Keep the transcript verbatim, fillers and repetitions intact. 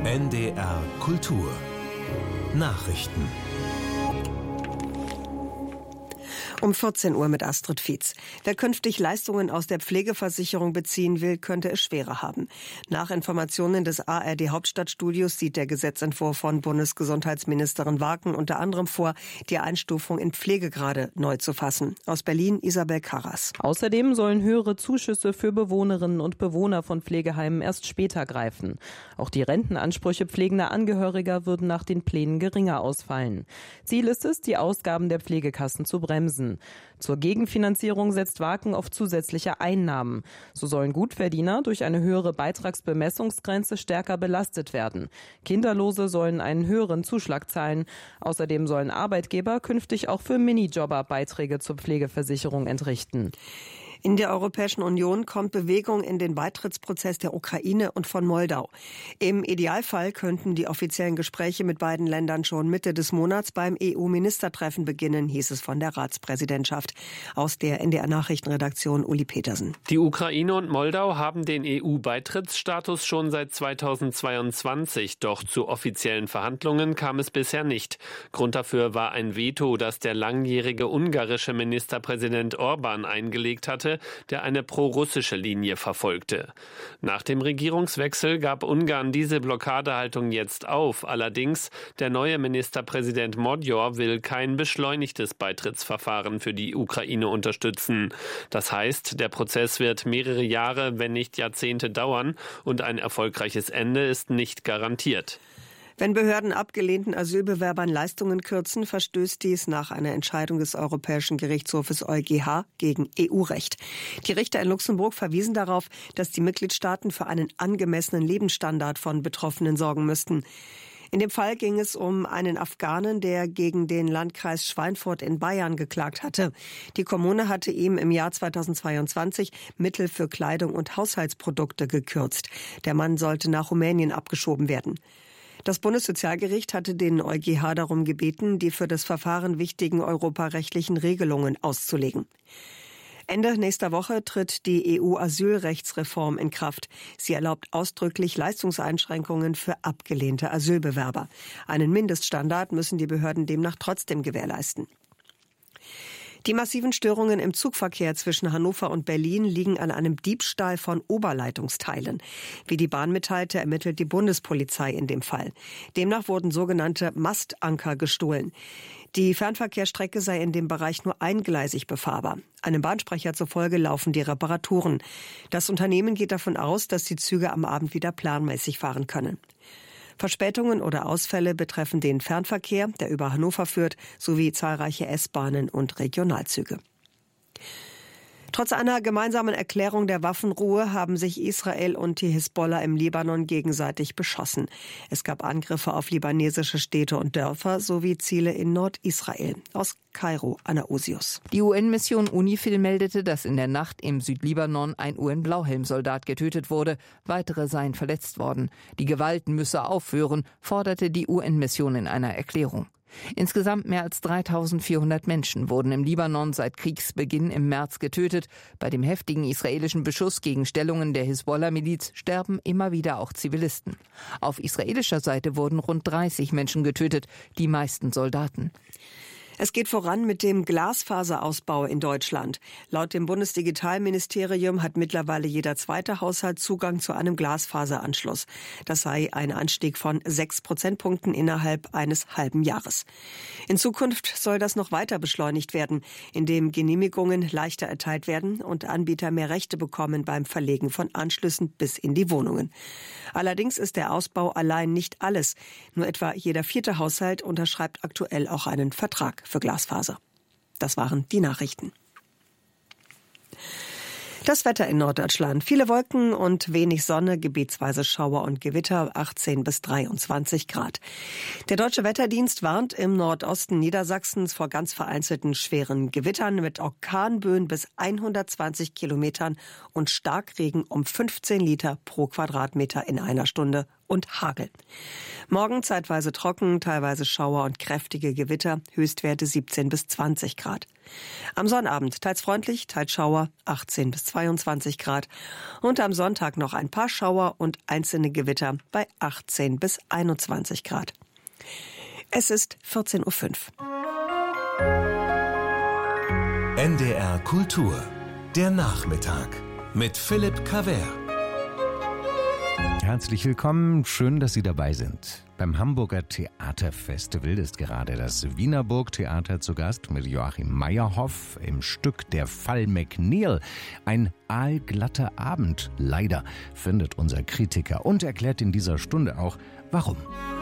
N D R Kultur Nachrichten. Um vierzehn Uhr mit Astrid Fietz. Wer künftig Leistungen aus der Pflegeversicherung beziehen will, könnte es schwerer haben. Nach Informationen des A R D-Hauptstadtstudios sieht der Gesetzentwurf von Bundesgesundheitsministerin Waken unter anderem vor, die Einstufung in Pflegegrade neu zu fassen. Aus Berlin Isabel Karras. Außerdem sollen höhere Zuschüsse für Bewohnerinnen und Bewohner von Pflegeheimen erst später greifen. Auch die Rentenansprüche pflegender Angehöriger würden nach den Plänen geringer ausfallen. Ziel ist es, die Ausgaben der Pflegekassen zu bremsen. Zur Gegenfinanzierung setzt Waken auf zusätzliche Einnahmen. So sollen Gutverdiener durch eine höhere Beitragsbemessungsgrenze stärker belastet werden. Kinderlose sollen einen höheren Zuschlag zahlen. Außerdem sollen Arbeitgeber künftig auch für Minijobber Beiträge zur Pflegeversicherung entrichten. In der Europäischen Union kommt Bewegung in den Beitrittsprozess der Ukraine und von Moldau. Im Idealfall könnten die offiziellen Gespräche mit beiden Ländern schon Mitte des Monats beim E U-Ministertreffen beginnen, hieß es von der Ratspräsidentschaft. Aus der N D R-Nachrichtenredaktion Uli Petersen. Die Ukraine und Moldau haben den E U-Beitrittsstatus schon seit zweitausendzweiundzwanzig, doch zu offiziellen Verhandlungen kam es bisher nicht. Grund dafür war ein Veto, das der langjährige ungarische Ministerpräsident Orban eingelegt hatte, der eine pro-russische Linie verfolgte. Nach dem Regierungswechsel gab Ungarn diese Blockadehaltung jetzt auf. Allerdings, der neue Ministerpräsident Magyar will kein beschleunigtes Beitrittsverfahren für die Ukraine unterstützen. Das heißt, der Prozess wird mehrere Jahre, wenn nicht Jahrzehnte dauern und ein erfolgreiches Ende ist nicht garantiert. Wenn Behörden abgelehnten Asylbewerbern Leistungen kürzen, verstößt dies nach einer Entscheidung des Europäischen Gerichtshofes EuGH gegen E U-Recht. Die Richter in Luxemburg verwiesen darauf, dass die Mitgliedstaaten für einen angemessenen Lebensstandard von Betroffenen sorgen müssten. In dem Fall ging es um einen Afghanen, der gegen den Landkreis Schweinfurt in Bayern geklagt hatte. Die Kommune hatte ihm im Jahr zweitausendzweiundzwanzig Mittel für Kleidung und Haushaltsprodukte gekürzt. Der Mann sollte nach Rumänien abgeschoben werden. Das Bundessozialgericht hatte den EuGH darum gebeten, die für das Verfahren wichtigen europarechtlichen Regelungen auszulegen. Ende nächster Woche tritt die E U-Asylrechtsreform in Kraft. Sie erlaubt ausdrücklich Leistungseinschränkungen für abgelehnte Asylbewerber. Einen Mindeststandard müssen die Behörden demnach trotzdem gewährleisten. Die massiven Störungen im Zugverkehr zwischen Hannover und Berlin liegen an einem Diebstahl von Oberleitungsteilen. Wie die Bahn mitteilte, ermittelt die Bundespolizei in dem Fall. Demnach wurden sogenannte Mastanker gestohlen. Die Fernverkehrsstrecke sei in dem Bereich nur eingleisig befahrbar. Einem Bahnsprecher zufolge laufen die Reparaturen. Das Unternehmen geht davon aus, dass die Züge am Abend wieder planmäßig fahren können. Verspätungen oder Ausfälle betreffen den Fernverkehr, der über Hannover führt, sowie zahlreiche S-Bahnen und Regionalzüge. Trotz einer gemeinsamen Erklärung der Waffenruhe haben sich Israel und die Hisbollah im Libanon gegenseitig beschossen. Es gab Angriffe auf libanesische Städte und Dörfer sowie Ziele in Nordisrael. Aus Kairo, Anna Osius. Die U N-Mission UNIFIL meldete, dass in der Nacht im Südlibanon ein U N-Blauhelmsoldat getötet wurde. Weitere seien verletzt worden. Die Gewalt müsse aufhören, forderte die U N-Mission in einer Erklärung. Insgesamt mehr als dreitausendvierhundert Menschen wurden im Libanon seit Kriegsbeginn im März getötet. Bei dem heftigen israelischen Beschuss gegen Stellungen der Hisbollah-Miliz sterben immer wieder auch Zivilisten. Auf israelischer Seite wurden rund dreißig Menschen getötet, die meisten Soldaten. Es geht voran mit dem Glasfaserausbau in Deutschland. Laut dem Bundesdigitalministerium hat mittlerweile jeder zweite Haushalt Zugang zu einem Glasfaseranschluss. Das sei ein Anstieg von sechs Prozentpunkten innerhalb eines halben Jahres. In Zukunft soll das noch weiter beschleunigt werden, indem Genehmigungen leichter erteilt werden und Anbieter mehr Rechte bekommen beim Verlegen von Anschlüssen bis in die Wohnungen. Allerdings ist der Ausbau allein nicht alles. Nur etwa jeder vierte Haushalt unterschreibt aktuell auch einen Vertrag für Glasfaser. Das waren die Nachrichten. Das Wetter in Norddeutschland. Viele Wolken und wenig Sonne, gebietsweise Schauer und Gewitter, achtzehn bis dreiundzwanzig Grad. Der Deutsche Wetterdienst warnt im Nordosten Niedersachsens vor ganz vereinzelten schweren Gewittern mit Orkanböen bis hundertzwanzig Kilometern und Starkregen um fünfzehn Liter pro Quadratmeter in einer Stunde und Hagel. Morgen zeitweise trocken, teilweise Schauer und kräftige Gewitter, Höchstwerte siebzehn bis zwanzig Grad. Am Sonnabend teils freundlich, teils Schauer, achtzehn bis zwanzig zweiundzwanzig Grad. Und am Sonntag noch ein paar Schauer und einzelne Gewitter bei achtzehn bis einundzwanzig Grad. Es ist vierzehn Uhr fünf. N D R Kultur, der Nachmittag mit Philipp Cavert. Herzlich willkommen, schön, dass Sie dabei sind. Beim Hamburger Theaterfestival ist gerade das Wiener Burgtheater zu Gast mit Joachim Meyerhoff im Stück Der Fall McNeil. Ein aalglatter Abend, leider, findet unser Kritiker und erklärt in dieser Stunde auch, warum.